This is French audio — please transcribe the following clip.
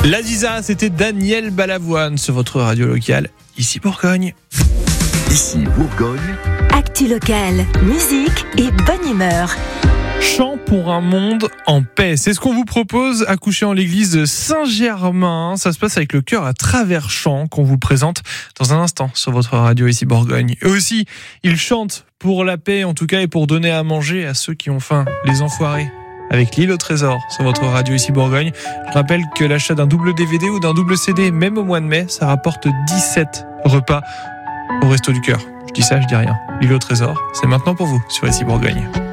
L'Aziza, c'était Daniel Balavoine sur votre radio locale, ici Bourgogne. Ici Bourgogne. Actu locale, musique et bonne humeur. Chant pour un monde en paix. C'est ce qu'on vous propose à coucher en l'église de Saint-Germain. Ça se passe avec le chœur à travers chant qu'on vous présente dans un instant sur votre radio ici Bourgogne. Eux aussi, ils chantent pour la paix en tout cas et pour donner à manger à ceux qui ont faim, les enfoirés. Avec l'île au trésor sur votre radio ici Bourgogne. Je rappelle que l'achat d'un double DVD ou d'un double CD, même au mois de mai, ça rapporte 17 repas au Resto du Cœur. Je dis ça, je dis rien. L'île au trésor, c'est maintenant pour vous sur ici Bourgogne.